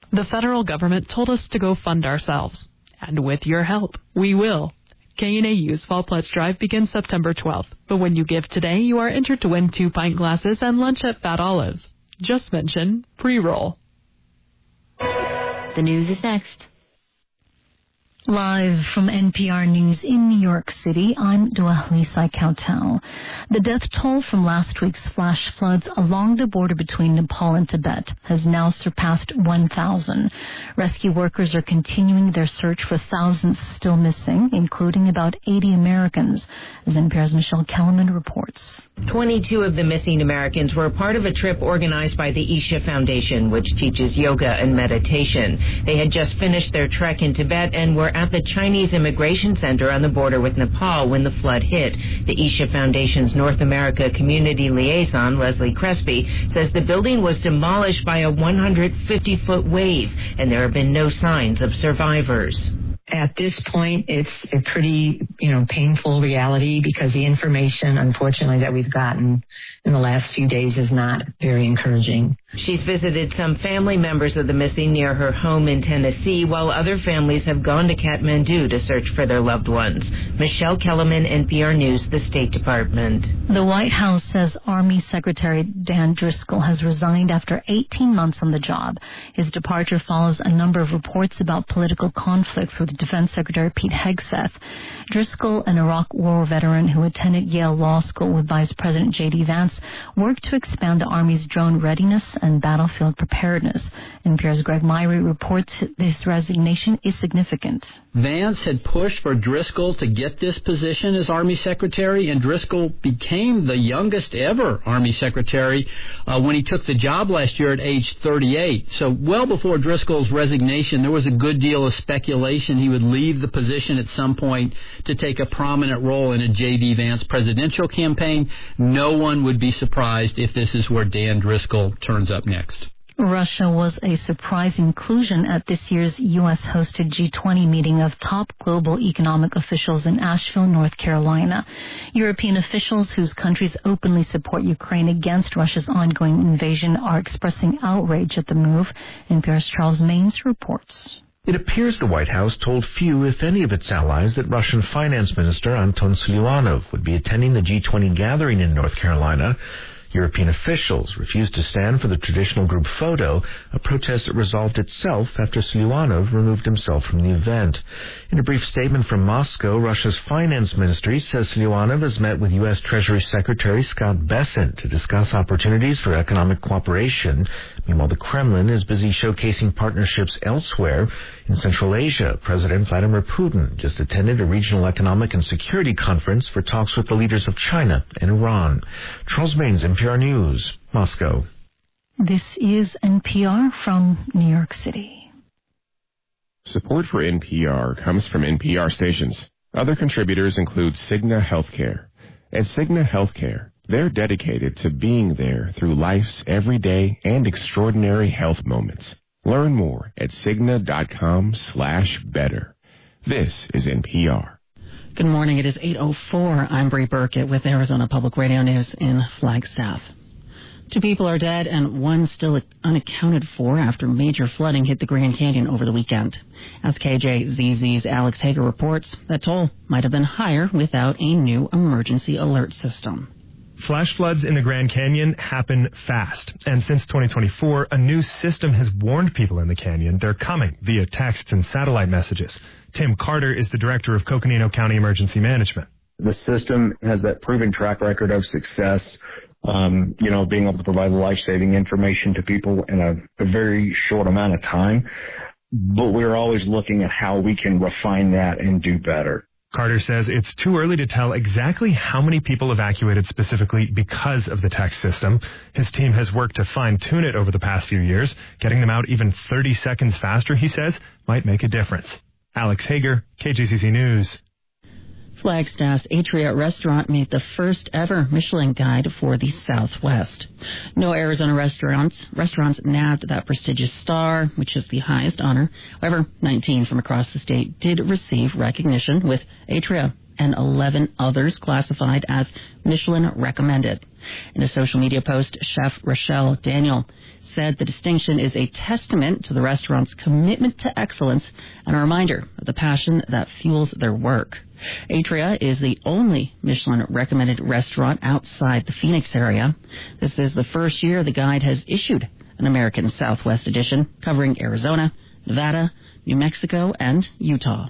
The federal government told us to go fund ourselves. And with your help, we will. KNAU's Fall Pledge Drive begins September 12th. But when you give today, you are entered to win 2 pint glasses and lunch at Fat Olives. Just mention pre-roll. The news is next. Live from NPR News in New York City, I'm Dua Lisa Kautal. The death toll from last week's flash floods along the border between Nepal and Tibet has now surpassed 1,000. Rescue workers are continuing their search for thousands still missing, including about 80 Americans, as NPR's Michelle Kellerman reports. 22 of the missing Americans were part of a trip organized by the Isha Foundation, which teaches yoga and meditation. They had just finished their trek in Tibet and were at the Chinese Immigration Center on the border with Nepal when the flood hit. The Isha Foundation's North America Community Liaison, Leslie Crespi, says the building was demolished by a 150-foot wave, and there have been no signs of survivors. At this point, it's a pretty, painful reality because the information, unfortunately, that we've gotten in the last few days is not very encouraging. She's visited some family members of the missing near her home in Tennessee, while other families have gone to Kathmandu to search for their loved ones. Michelle Kellerman, NPR News, the State Department. The White House says Army Secretary Dan Driscoll has resigned after 18 months on the job. His departure follows a number of reports about political conflicts with Defense Secretary Pete Hegseth. Driscoll, an Iraq War veteran who attended Yale Law School with Vice President J.D. Vance, worked to expand the Army's drone readiness and battlefield preparedness. NPR's Greg Myrie reports this resignation is significant. Vance had pushed for Driscoll to get this position as Army Secretary, and Driscoll became the youngest ever Army Secretary when he took the job last year at age 38. So well before Driscoll's resignation, there was a good deal of speculation he would leave the position at some point to take a prominent role in a J.D. Vance presidential campaign. No one would be surprised if this is where Dan Driscoll turns up next. Russia was a surprise inclusion at this year's U.S.-hosted G20 meeting of top global economic officials in Asheville, North Carolina. European officials whose countries openly support Ukraine against Russia's ongoing invasion are expressing outrage at the move. NPR's Charles Maines reports. It appears the White House told few, if any, of its allies that Russian Finance Minister Anton Siluanov would be attending the G20 gathering in North Carolina. European officials refused to stand for the traditional group photo, a protest that resolved itself after Siluanov removed himself from the event. In a brief statement from Moscow, Russia's finance ministry says Siluanov has met with U.S. Treasury Secretary Scott Bessent to discuss opportunities for economic cooperation. Meanwhile, the Kremlin is busy showcasing partnerships elsewhere. In Central Asia, President Vladimir Putin just attended a regional economic and security conference for talks with the leaders of China and Iran. Charles Maines, NPR News, Moscow. This is NPR from New York City. Support for NPR comes from NPR stations. Other contributors include Cigna Healthcare. At Cigna Healthcare, they're dedicated to being there through life's everyday and extraordinary health moments. Learn more at Cigna.com/better. This is NPR. Good morning. It is 8:04. I'm Bree Burkett with Arizona Public Radio News in Flagstaff. 2 people are dead and 1 still unaccounted for after major flooding hit the Grand Canyon over the weekend. As KJZZ's Alex Hager reports, that toll might have been higher without a new emergency alert system. Flash floods in the Grand Canyon happen fast, and since 2024, a new system has warned people in the canyon they're coming via texts and satellite messages. Tim Carter is the director of Coconino County Emergency Management. The system has that proven track record of success, being able to provide life-saving information to people in a very short amount of time. But we're always looking at how we can refine that and do better. Carter says it's too early to tell exactly how many people evacuated specifically because of the text system. His team has worked to fine-tune it over the past few years. Getting them out even 30 seconds faster, he says, might make a difference. Alex Hager, KJCC News. Flagstaff's Atria restaurant made the first ever Michelin Guide for the Southwest. No Arizona restaurants nabbed that prestigious star, which is the highest honor. However, 19 from across the state did receive recognition, with Atria and 11 others classified as Michelin recommended. In a social media post, Chef Rochelle Daniel said the distinction is a testament to the restaurant's commitment to excellence and a reminder of the passion that fuels their work. Atria is the only Michelin-recommended restaurant outside the Phoenix area. This is the first year the guide has issued an American Southwest edition covering Arizona, Nevada, New Mexico, and Utah.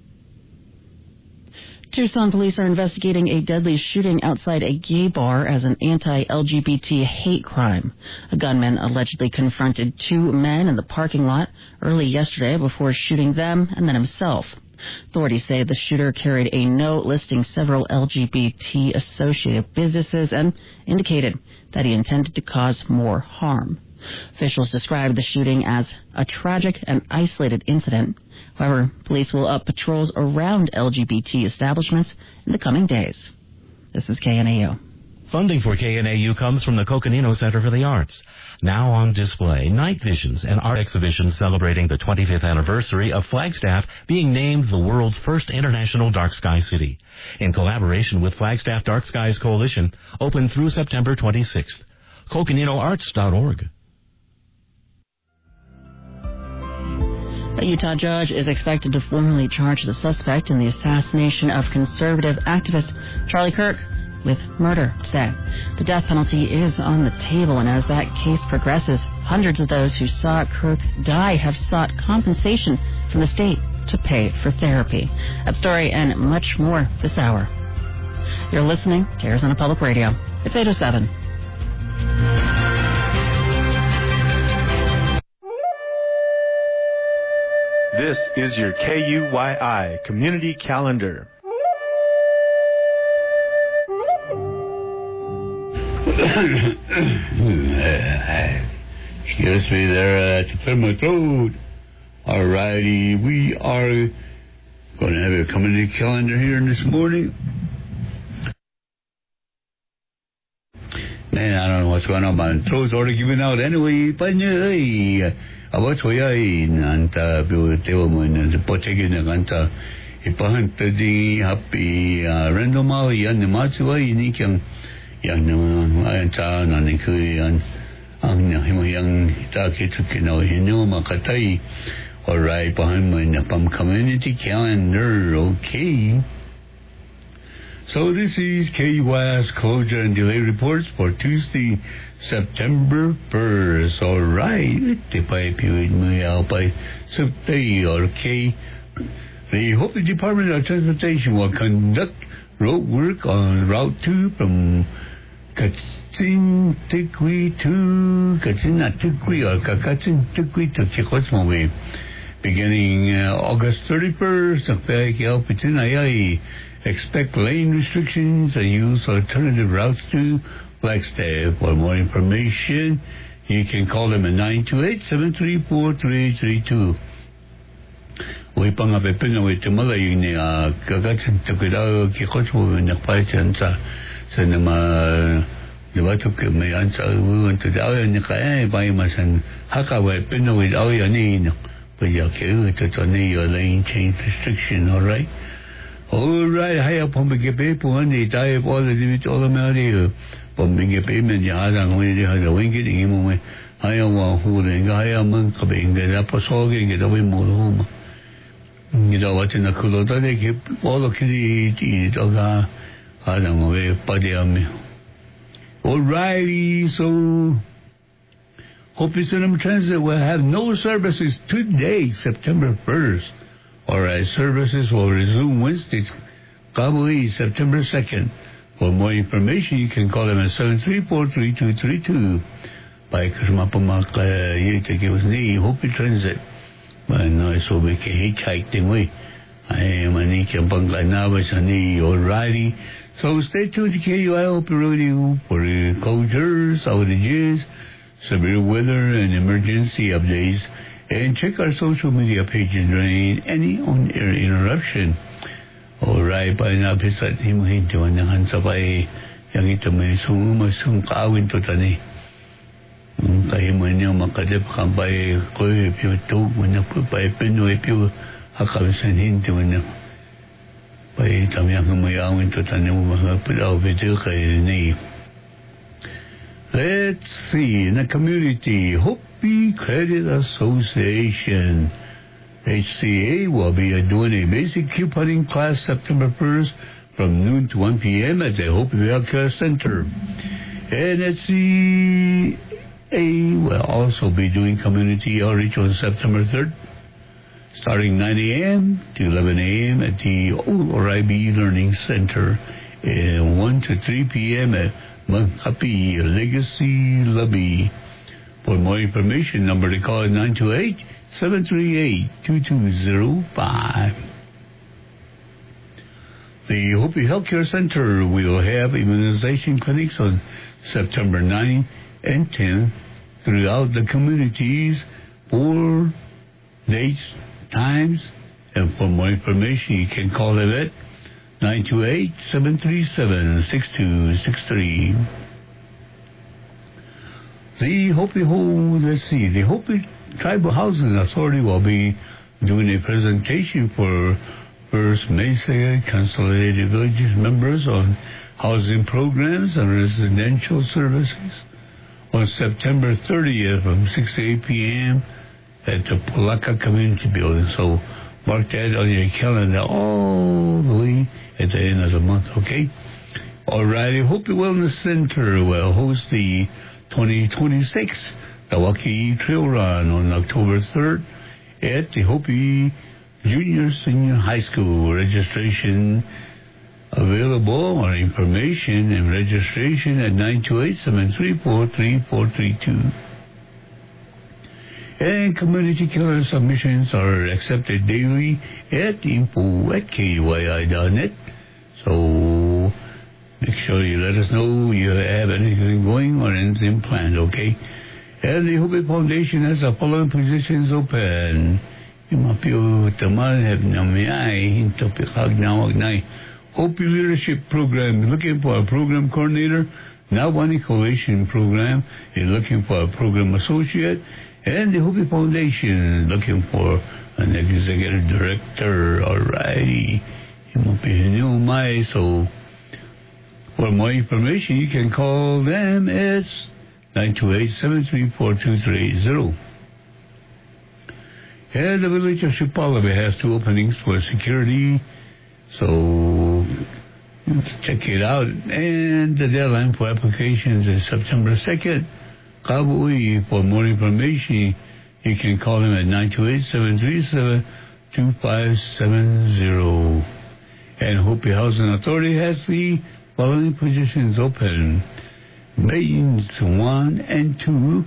Tucson police are investigating a deadly shooting outside a gay bar as an anti-LGBT hate crime. A gunman allegedly confronted two men in the parking lot early yesterday before shooting them and then himself. Authorities say the shooter carried a note listing several LGBT-associated businesses and indicated that he intended to cause more harm. Officials described the shooting as a tragic and isolated incident. However, police will up patrols around LGBT establishments in the coming days. This is KNAU. Funding for KNAU comes from the Coconino Center for the Arts. Now on display, Night Visions, an art exhibition celebrating the 25th anniversary of Flagstaff being named the world's first international dark sky city. In collaboration with Flagstaff Dark Skies Coalition, open through September 26th. CoconinoArts.org. A Utah judge is expected to formally charge the suspect in the assassination of conservative activist Charlie Kirk with murder today. The death penalty is on the table, and as that case progresses, hundreds of those who saw Kirk die have sought compensation from the state to pay for therapy. That story and much more this hour. You're listening to Arizona Public Radio. It's 8:07. This is your KUYI Community Calendar. Excuse me there to clear my throat. Alrighty, we are going to have a community calendar here this morning. Man, I don't know what's going on. My throat's already giving out anyway. But what's going on? The particular kanta ipahanta di happy random yan matsuwa ini kyang yang naman ta nanin ko yan ang yang takitukino hino makatay. Alright, behind my napam community calendar, okay. So this is KUYI's closure and delay reports for Tuesday, September 1st. Alright, okay. The Hope Department of Transportation will conduct road work on Route 2 from Katsintikwi to Katsinatikwi or Kakatsintikwi to Chikosmawe. Beginning August 31st, expect lane restrictions and use alternative routes to Flagstaff. For more information, you can call them at 928-734-3832. We pang apepin with Malay Kagatan took it out, Kikocho, and the Paitansa. So, the Batuk may answer, we went to the Oya Nikae by Masan Haka, where Pino with Oyanin. But you can't to your lane change restriction, alright? Alright, high up on the people, and they die of all the limits all about you. Bombing a payment, you had only they had a wing getting him away. I am one holding, I am uncoming, get up a sogging, get away more home. You know what's in the cooler, they keep all the kitty eat, I don't know, buddy on me. Alrighty, so Hope Cinema Transit will have no services today, September 1st. Alright, services will resume Wednesday, Kabuli, September 2nd. For more information, you can call them at 734-3232. By Krishmapamaka, Yitake knee, Hope Transit. But no, it's over hitchhiking way. I am a Nikan Bangladesh, alrighty. So stay tuned to KUI Hope Radio for closures, outages, severe weather, and emergency updates. And check our social media pages during any on-air interruption. Alright, by now, pisat himo hinto ang nahansabay yang ito may sung kaawin to tani. Kahimo niyo makadip kambay ko piyo tug mo pay pinoy piyo hakawisan hinto mo pay tamyang humayawin to tani mo mga pilaw video kay ni. Let's see, in the community, Hopi Credit Association, HCA, will be doing a basic couponing class September 1st from noon to 1 p.m. at the Hopi Healthcare Center. And HCA will also be doing community outreach on September 3rd, starting 9 a.m. to 11 a.m. at the Old Oribe Learning Center, and 1 to 3 p.m. at Makapi Legacy Lobby. For more information, number to call is 928-738-2205. The Hopi Healthcare Center will have immunization clinics on September 9 and 10 throughout the communities. For dates, times, and for more information, you can call them at 928-737-6263. The Hopi the Hopi Tribal Housing Authority will be doing a presentation for First Mesa Consolidated Villages members on housing programs and residential services on September 30th from 6 to 8 p.m. at the Polaca Community Building. So mark that on your calendar all the way at the end of the month, okay? All righty, Hopi Wellness Center will host the 2026 Tawaki Trail Run on October 3rd at the Hopi Junior Senior High School. Registration available or information and registration at 928-734-3432. And community killer submissions are accepted daily at info@kui.net. So make sure you let us know you have anything going or anything planned, okay? And the Hopi Foundation has the following positions open. Hopi Leadership Program, looking for a program coordinator. Nawani Coalition Program is looking for a program associate. And the Hopi Foundation is looking for an executive director. Alrighty. So for more information, you can call them at 928-734-2380. And the village of Shipalabe has 2 openings for security. So let's check it out. And the deadline for applications is September 2nd. Kabui. For more information, you can call them at 928-737-2570. And Hopi Housing Authority has the following positions open. Maidens 1 and 2,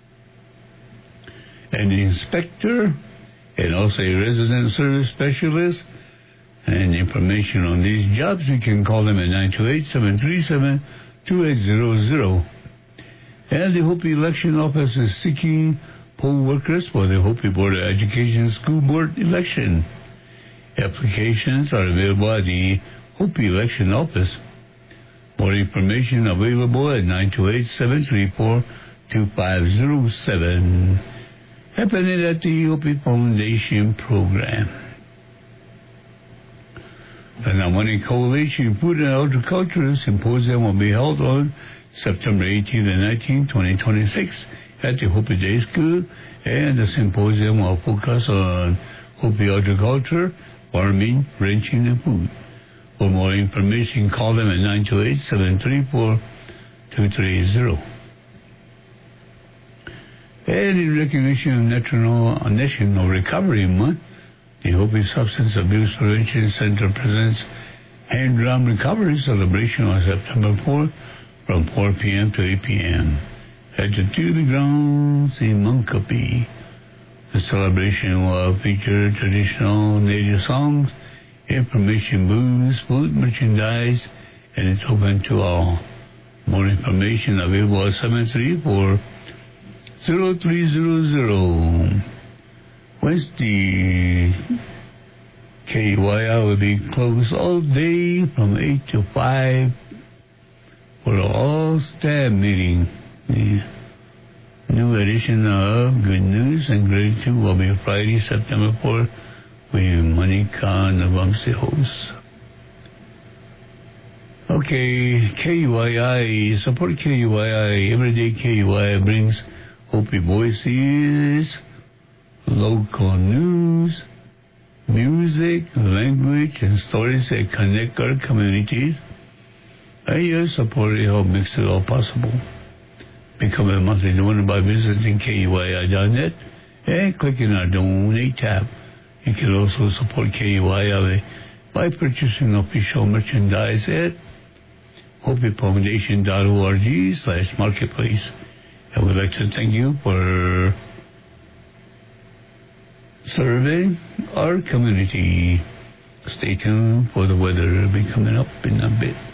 an inspector, and also a resident service specialist. And information on these jobs, you can call them at 928-737-2800. And the Hopi Election Office is seeking poll workers for the Hopi Board of Education School Board election. Applications are available at the Hopi Election Office. More information available at 928-734-2507. Happening at the Hopi Foundation Program. The Nawani Coalition Food and Agriculture Symposium will be held on September 18th and 19th, 2026 at the Hopi Day School, and the symposium will focus on Hopi agriculture, farming, ranching, and food. For more information, call them at 928-734-230. And in recognition of National Recovery Month, the Hopi Substance Abuse Prevention Center presents Hand Drum Recovery Celebration on September 4th from 4 p.m. to 8 p.m. at the Tubi Grounds in Mankapi. The celebration will feature traditional native songs, information booths, food merchandise, and it's open to all. More information available at 734-0300. Wednesday, KYI will be closed all day from 8 to 5 for the all-staff meeting. The new edition of Good News and Grade 2 will be Friday, September 4th, with Monica Navamsi host. Okay, KUII, support KUII. Everyday KUII brings Hopi voices, local news, music, language, and stories that connect our communities. And your support help makes it all possible. Become a monthly donor by visiting KUII.net and clicking our Donate tab. You can also support KUII by purchasing official merchandise at HopiFoundation.org/marketplace. I would like to thank you for serving our community. Stay tuned for the weather. It'll be coming up in a bit.